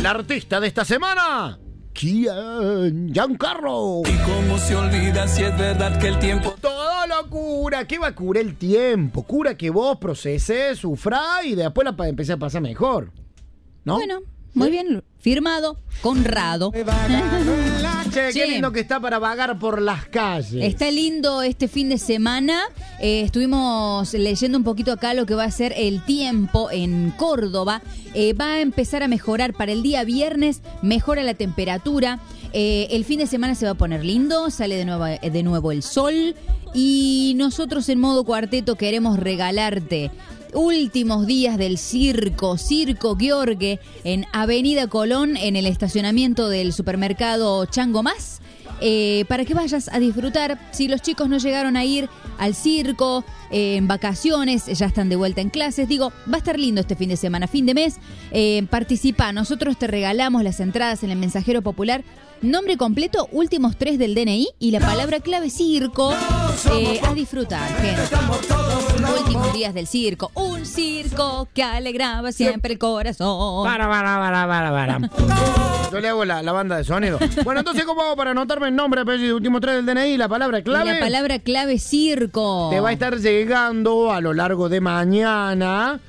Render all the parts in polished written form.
artista de esta semana, Giancarlo. Y cómo se olvida si es verdad que el tiempo... Todo lo cura. ¿Qué va a curar el tiempo? Cura que vos proceses, sufrá y después la empecé a pasar mejor, ¿no? Bueno, muy bien. Firmado, Conrado. Che, qué lindo que está para vagar por las calles. Está lindo este fin de semana. Estuvimos leyendo un poquito acá lo que va a ser el tiempo en Córdoba. Va a empezar a mejorar para el día viernes, mejora la temperatura. El fin de semana se va a poner lindo, sale de nuevo el sol. Y nosotros en modo cuarteto queremos regalarte últimos días del Circo Gheorghe en Avenida Colón, en el estacionamiento del supermercado Chango Más, para que vayas a disfrutar. Si los chicos no llegaron a ir al circo en vacaciones, ya están de vuelta en clases, digo, va a estar lindo este fin de semana, fin de mes. Participa, nosotros te regalamos las entradas en el Mensajero Popular. Nombre completo, últimos 3 del DNI y la palabra clave circo. A disfrutar, gente. Últimos días del circo. Un circo que alegraba siempre el corazón. Para. Yo le hago la banda de sonido. Bueno, entonces, ¿cómo hago para anotarme el nombre, apellido, últimos 3 del DNI y la palabra clave? Y la palabra clave circo. Te va a estar llegando a lo largo de mañana.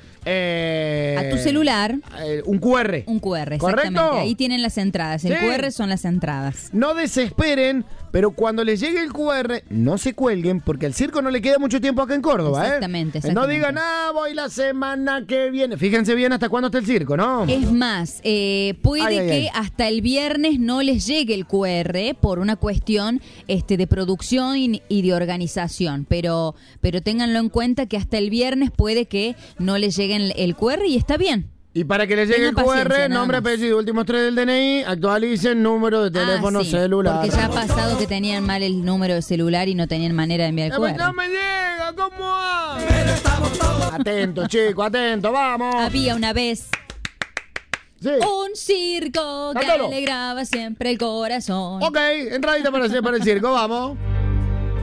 A tu celular. Un QR. Un QR, exactamente. ¿Correcto? Ahí tienen las entradas. El Sí. QR son las entradas. No desesperen, pero cuando les llegue el QR, no se cuelguen, porque al circo no le queda mucho tiempo acá en Córdoba, Exactamente. No digan, voy la semana que viene. Fíjense bien hasta cuándo está el circo, ¿no? Es más, puede que hasta el viernes no les llegue el QR por una cuestión de producción y de organización, pero ténganlo en cuenta que hasta el viernes puede que no les llegue el QR y está bien. Y para que les llegue el QR, nombre, apellido, últimos 3 del DNI, actualicen número de teléfono celular. Porque ya ha pasado que tenían mal el número de celular y no tenían manera de enviar el QR. No me llega, ¿cómo hago? Atento, chico, atento, vamos. Había una vez un circo que Cántalo. alegraba siempre el corazón. Ok, entradita para el circo, vamos.